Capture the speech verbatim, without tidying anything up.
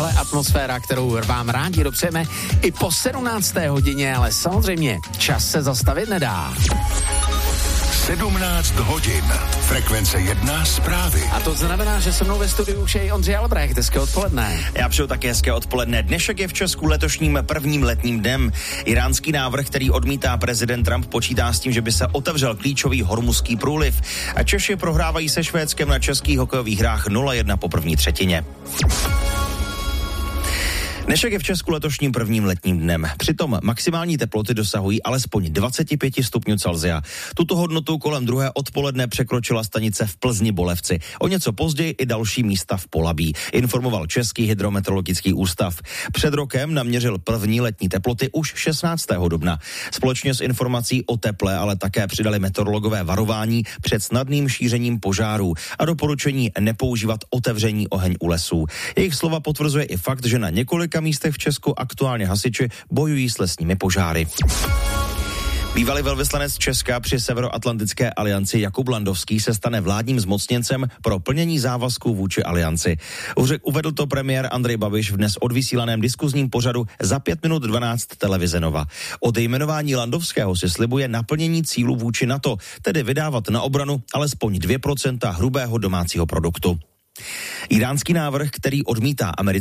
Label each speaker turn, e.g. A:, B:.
A: Ale atmosféra, kterou vám rádi dopřejeme i po sedmnácté hodině, ale samozřejmě čas se zastavit nedá.
B: sedmnáct hodin. Frekvence jedna zprávy.
A: A to znamená, že se mnou ve studiu už je i Ondřej Albrecht. Hezké odpoledne.
C: Já přeju také hezké odpoledne. Dnešek je v Česku letošním prvním letním dnem. Iránský návrh, který odmítá prezident Trump, počítá s tím, že by se otevřel klíčový Hormuzský průliv. A Češi prohrávají se Švédskem na českých hokejových hrách nula jedna po první třetině. Dnešek je v Česku letošním prvním letním dnem. Přitom maximální teploty dosahují alespoň dvacet pět stupňů Celsia. Tuto hodnotu kolem druhé odpoledne překročila stanice v Plzni Bolevci. O něco později i další místa v Polabí, informoval Český hydrometeorologický ústav. Před rokem naměřil první letní teploty už šestnáctého dubna. Společně s informací o teple ale také přidali meteorologové varování před snadným šířením požárů a doporučení nepoužívat otevření oheň u lesů. Jejich slova potvrzuje i fakt, že na několika místech v Česku aktuálně hasiči bojují s lesními požáry. Bývalý velvyslanec Česka při Severoatlantické alianci Jakub Landovský se stane vládním zmocněncem pro plnění závazků vůči alianci. Uvedl to premiér Andrej Babiš v dnes odvysílaném diskuzním pořadu Za pět minut dvanáct televize Nova. Od jmenování Landovského si slibuje naplnění cílů vůči NATO, tedy vydávat na obranu alespoň dvě procenta hrubého domácího produktu. Iránský návrh, který odmítá americký